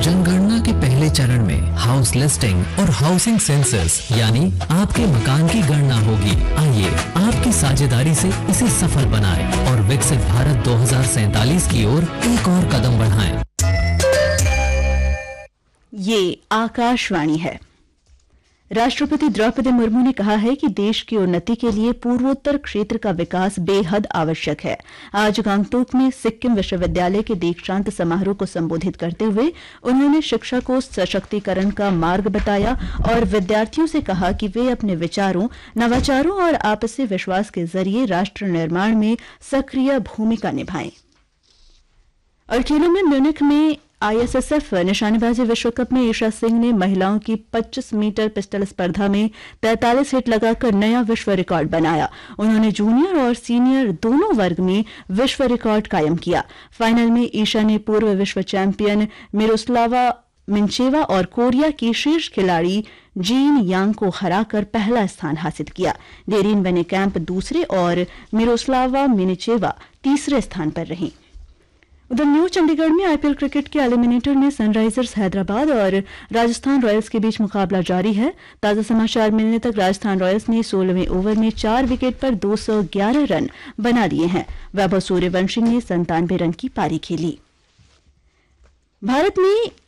जनगणना के पहले चरण में हाउस लिस्टिंग और हाउसिंग सेंसस यानी आपके मकान की गणना होगी। आइए आपकी साझेदारी से इसे सफल बनाएं और विकसित भारत 2047 की ओर एक और कदम बढ़ाएं। ये आकाशवाणी है। राष्ट्रपति द्रौपदी मुर्मू ने कहा है कि देश की उन्नति के लिए पूर्वोत्तर क्षेत्र का विकास बेहद आवश्यक है। आज गंगटोक में सिक्किम विश्वविद्यालय के दीक्षांत समारोह को संबोधित करते हुए उन्होंने शिक्षा को सशक्तिकरण का मार्ग बताया और विद्यार्थियों से कहा कि वे अपने विचारों, नवाचारों और आपसी विश्वास के जरिए राष्ट्र निर्माण में सक्रिय भूमिका निभाएं। और खेलों में म्यूनिख में आईएसएसएफ निशानेबाजी विश्व कप में ईशा सिंह ने महिलाओं की 25 मीटर पिस्टल स्पर्धा में 43 हिट लगाकर नया विश्व रिकॉर्ड बनाया। उन्होंने जूनियर और सीनियर दोनों वर्ग में विश्व रिकॉर्ड कायम किया। फाइनल में ईशा ने पूर्व विश्व चैंपियन मिरोस्लावा मिंचेवा और कोरिया की शीर्ष खिलाड़ी जीन यांग को हराकर पहला स्थान हासिल किया। डेरिन वेनेकैम्प दूसरे और मिरोस्लावा मिंचेवा तीसरे स्थान पर रहीं। उधर न्यू चंडीगढ़ में आईपीएल क्रिकेट के एलिमिनेटर में सनराइजर्स हैदराबाद और राजस्थान रॉयल्स के बीच मुकाबला जारी है। ताजा समाचार मिलने तक राजस्थान रॉयल्स ने 16वें ओवर में 4 विकेट पर 211 रन बना लिए हैं। वैभव सूर्यवंशी ने 97 रन की पारी खेली। भारत में